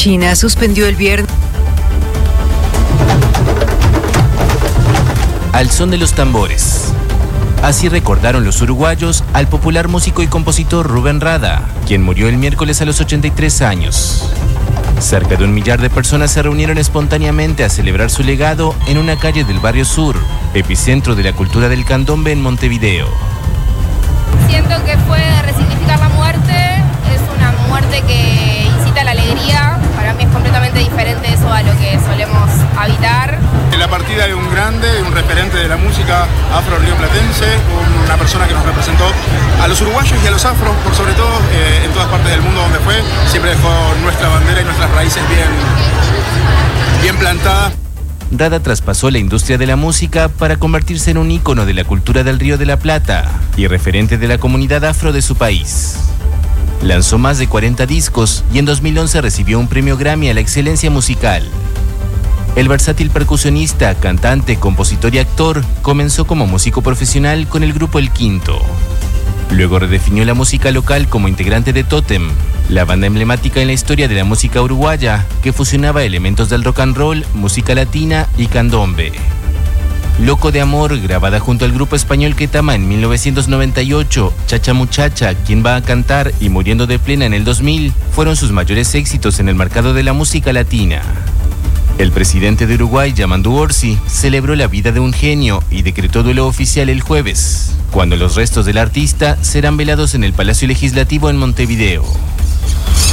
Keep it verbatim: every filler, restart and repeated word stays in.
China suspendió el viernes. Al son de los tambores. Así recordaron los uruguayos al popular músico y compositor Rubén Rada, quien murió el miércoles a los ochenta y tres años. Cerca de un millar de personas se reunieron espontáneamente a celebrar su legado en una calle del Barrio Sur, epicentro de la cultura del candombe en Montevideo. Siento que fue resignificar la muerte, es una muerte que incita a la alegría. Para mí es completamente diferente eso a lo que solemos habitar. La partida de un grande, de un referente de la música afro-rioplatense, una persona que nos representó a los uruguayos y a los afros, por sobre todo eh, en todas partes del mundo donde fue, siempre dejó nuestra bandera y nuestras raíces bien, bien plantadas. Rada traspasó la industria de la música para convertirse en un ícono de la cultura del Río de la Plata y referente de la comunidad afro de su país. Lanzó más de cuarenta discos y en dos mil once recibió un premio Grammy a la excelencia musical. El versátil percusionista, cantante, compositor y actor comenzó como músico profesional con el grupo El Quinto. Luego redefinió la música local como integrante de Tótem, la banda emblemática en la historia de la música uruguaya que fusionaba elementos del rock and roll, música latina y candombe. Loco de Amor, grabada junto al grupo español Ketama en mil novecientos noventa y ocho, Chacha Muchacha, Quien va a cantar y Muriendo de Plena en el dos mil, fueron sus mayores éxitos en el mercado de la música latina. El presidente de Uruguay, Yamandu Orsi, celebró la vida de un genio y decretó duelo oficial el jueves, cuando los restos del artista serán velados en el Palacio Legislativo en Montevideo.